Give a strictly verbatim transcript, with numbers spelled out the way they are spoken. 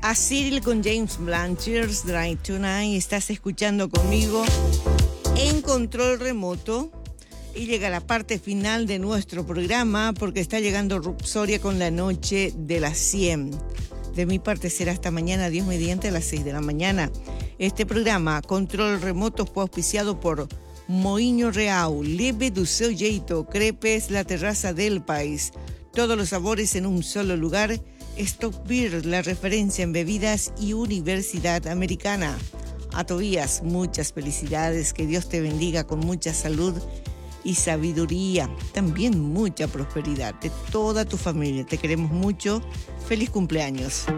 a Cyril con James Blanchard's Drive Tonight. Estás escuchando conmigo en control remoto y llega la parte final de nuestro programa porque está llegando Rupsoria con la noche de las cien. De mi parte será hasta mañana, Dios mediante, a las seis de la mañana. Este programa, Control Remoto, fue auspiciado por Moinho Real, Leve do seu jeito, Crepes, la terraza del país. Todos los sabores en un solo lugar. Stock Beer, la referencia en bebidas, y Universidad Americana. A Tobías, muchas felicidades, que Dios te bendiga con mucha salud y sabiduría, también mucha prosperidad de toda tu familia. Te queremos mucho. Feliz cumpleaños.